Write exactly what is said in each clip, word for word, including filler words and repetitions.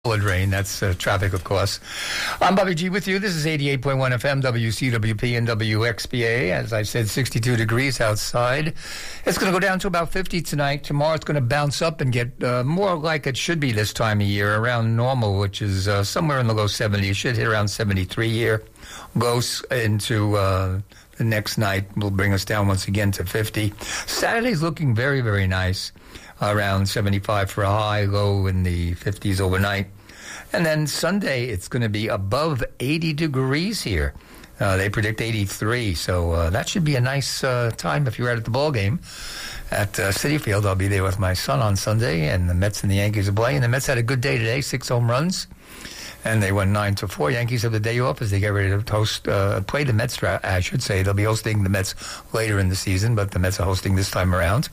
Solid rain. That's uh, traffic, of course. I'm Bobby G with you. This is eighty-eight point one F M, W C W P and W X B A. As I said, sixty-two degrees outside. It's going to go down to about fifty tonight. Tomorrow it's going to bounce up and get uh, more like it should be this time of year, around normal, which is uh, somewhere in the low seventies. It should hit around seventy-three here. Goes into uh, the next night. Will bring us down once again to fifty. Saturday's looking very, very nice. Around seventy-five for a high, low in the fifties overnight. And then Sunday, it's going to be above eighty degrees here. Uh, they predict eighty-three, so uh, that should be a nice uh, time if you're out at the ball game at uh, Citi Field. I'll be there with my son on Sunday, and the Mets and the Yankees are playing. The Mets had a good day today, six home runs, and they won nine to four. Yankees have the day off as they get ready to host, uh, play the Mets, I should say. They'll be hosting the Mets later in the season, but the Mets are hosting this time around.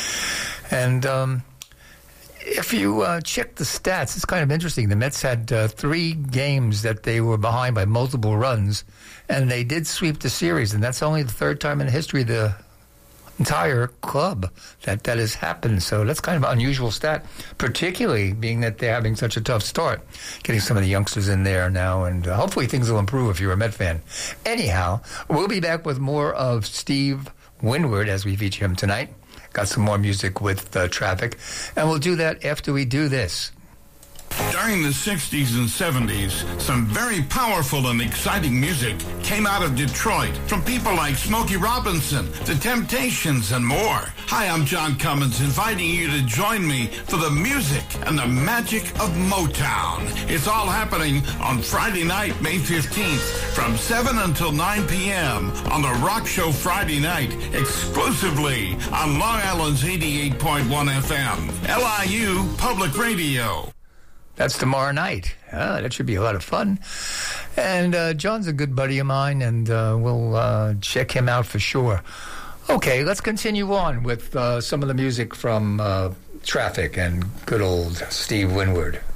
And um, if you uh, check the stats, it's kind of interesting. The Mets had uh, three games that they were behind by multiple runs, and they did sweep the series. And that's only the third time in the history of the entire club that that has happened. So that's kind of an unusual stat, particularly being that they're having such a tough start, getting some of the youngsters in there now. And uh, hopefully things will improve if you're a Met fan. Anyhow, we'll be back with more of Steve Winwood as we feature him tonight. Got some more music with uh, traffic, and we'll do that after we do this. During the sixties and seventies, some very powerful and exciting music came out of Detroit from people like Smokey Robinson, The Temptations, and more. Hi, I'm John Cummins, inviting you to join me for the music and the magic of Motown. It's all happening on Friday night, May fifteenth, from seven until nine p.m. on the Rock Show Friday night, exclusively on Long Island's eighty-eight point one F M, L I U Public Radio. That's tomorrow night. Ah, that should be a lot of fun. And uh, John's a good buddy of mine, and uh, we'll uh, check him out for sure. Okay, let's continue on with uh, some of the music from uh, Traffic and good old Steve Winwood.